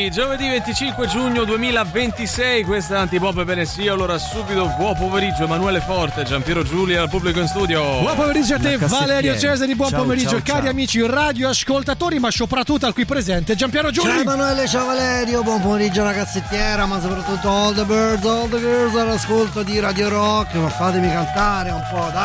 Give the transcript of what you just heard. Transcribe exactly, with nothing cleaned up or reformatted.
Eccoci, giovedì venticinque giugno duemilaventisei, questa è Antipop per N C. Allora subito buon pomeriggio Emanuele Forte, Giampiero Giulia al pubblico in studio. Buon pomeriggio a te Valerio Cesari, buon ciao, pomeriggio ciao, cari ciao. amici radioascoltatori, ma soprattutto al qui presente Giampiero Giulia. Ciao Emanuele, ciao Valerio, buon pomeriggio ragazzettiera, ma soprattutto all the birds, all the girls all'ascolto di Radio Rock, ma fatemi cantare un po', dai.